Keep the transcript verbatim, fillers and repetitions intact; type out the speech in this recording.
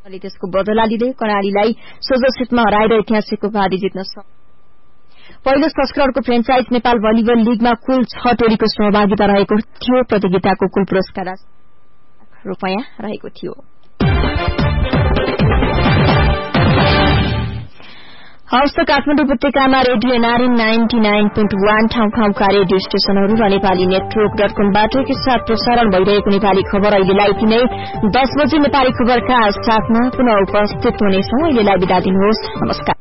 ले त्यसको बदला लिँदै कर्णालीलाई सोझो सेटमा हराएर ऐतिहासिक उपाधि जित्न सक्यो। पहिलो संस्करणको फ्रेन्चाइज नेपाल भलिबल लीगमा कुल छ टोलीको सहभागिता रहेको थियो। प्रतियोगिताको कुल पुरस्कार रुपैयाँ रहेको थियो। हवस् त काठमाडौँ उपत्यकामा radio NRN ninety nine point one ठाउँ ठाउँका रेडियो स्टेशनहरू र नेपाली नेटवर्क डट कमबाट एकैसाथ प्रसारण भइरहेको नेपाली खबर अहिलेलाई यति नै। दस बजे नेपाली खबरका साथमा पुनः उपस्थित हुनेछौं। अहिलेलाई बिदा दिनुहोस्। नमस्कार।